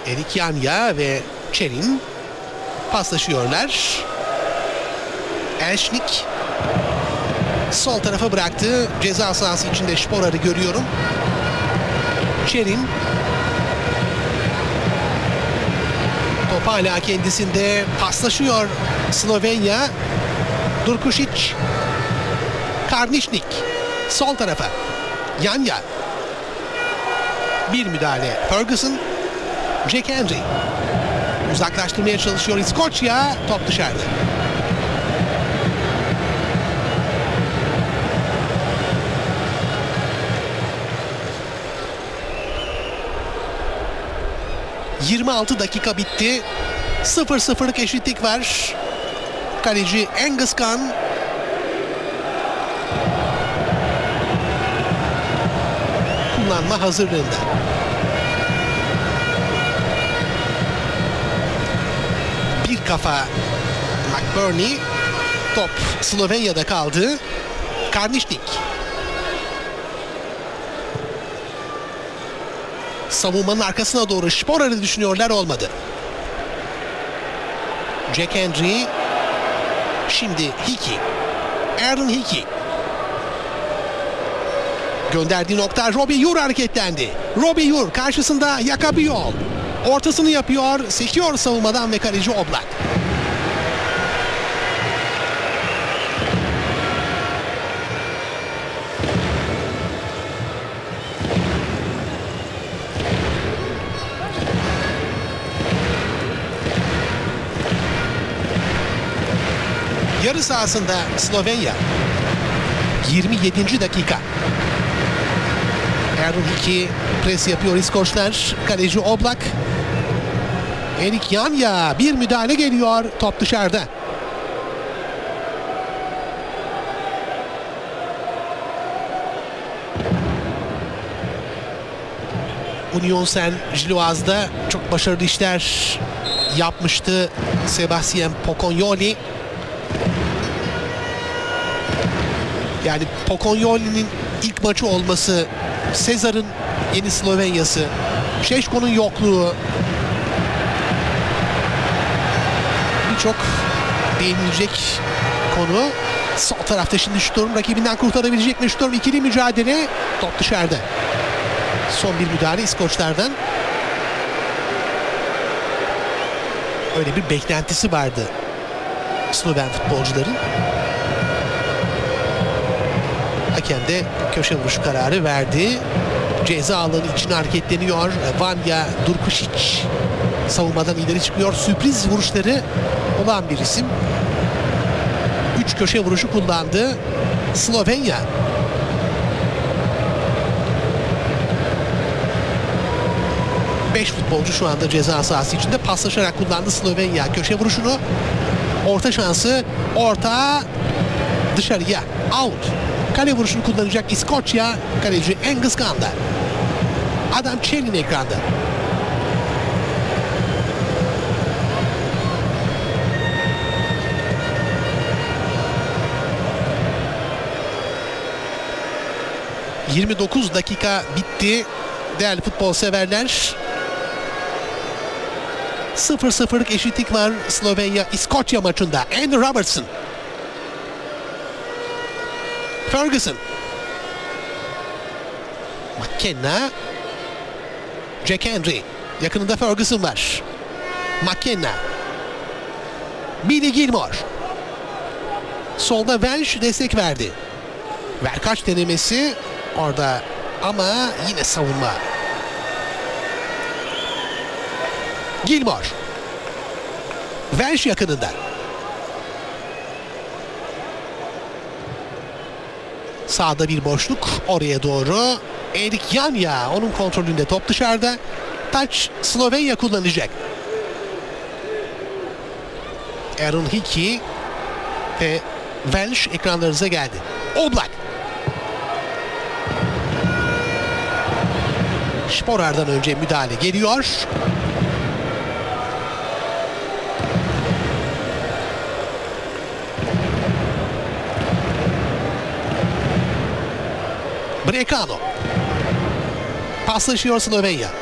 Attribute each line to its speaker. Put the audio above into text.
Speaker 1: Erik Yanya ve Çerin paslaşıyorlar. Elşnik sol tarafa bıraktı. Ceza sahası içinde Sporar'ı görüyorum. Çerin. Top hala kendisinde, paslaşıyor Slovenya. Durkušić. Karnišnik sol tarafa. Yanya. Bir müdahale. Ferguson. Jack Henry. Uzaklaştırmaya çalışıyor İskoçya. Top dışarıda. ...26 dakika bitti. 0-0'lık eşitlik var. Kaleci Angus Khan. Kullanma hazırlığında. Bir kafa McBurney. Top Slovenya'da kaldı. Karnišnik. Savunmanın arkasına doğru Sporar'ı düşünüyorlar, olmadı. Jack Henry. Şimdi Hickey. Aaron Hickey. Gönderdiği nokta Robbie Ure hareketlendi. Robbie Ure karşısında Yakabiol. Ortasını yapıyor. Sekiyor savunmadan ve kaleci Oblak. Yarı sahasında Slovenya. 27. dakika. Aaron Hickey pres yapıyor İskoçlar. Kaleci Oblak. Erik Yanya, bir müdahale geliyor. Top dışarıda. Union Saint-Gilloise'da çok başarılı işler yapmıştı Sebastian Pocognoli. Yani Pocognoli'nin ilk maçı olması, Sezar'ın yeni Slovenya'sı, Šeško'nun yokluğu, birçok değinilecek konu. Sol tarafta şimdi Sturm rakibinden kurtarabilecek mi? Sturm ikili mücadele, top dışarıda. Son bir müdahale İskoçlardan. Öyle bir beklentisi vardı Sloven futbolcuların. Hakem de köşe vuruşu kararı verdi. Ceza alanı için hareketleniyor. Vanya Durkušić savunmadan ileri çıkıyor. Sürpriz vuruşları olan bir isim. 3 köşe vuruşu kullandı Slovenya. Beş futbolcu şu anda ceza sahası içinde paslaşarak kullandı Slovenya köşe vuruşunu. Orta şansı, orta dışarıya, out. Kale vuruşunu kullanacak İskoçya. Kaleci Angus Khan'da. Adam Çerin ekranda. ...29 dakika bitti değerli futbol severler. 0-0'lık eşitlik var Slovenya-İskoçya maçında. Andy Robertson. Ferguson. McKenna. Jack Henry. Yakınında Ferguson var. McKenna. Billy Gilmore. Solda Welsh destek verdi. Verkaç denemesi orada ama yine savunma. Gilmore. Welsh yakınında. Sağda bir boşluk, oraya doğru Erik Yanya, onun kontrolünde, top dışarıda. Taç Slovenya kullanacak. Aaron Hickey ve Welsh ekranlarınıza geldi. Oblak. Sporar'dan önce müdahale geliyor. Brekano. Paslaşıyor Slovenya.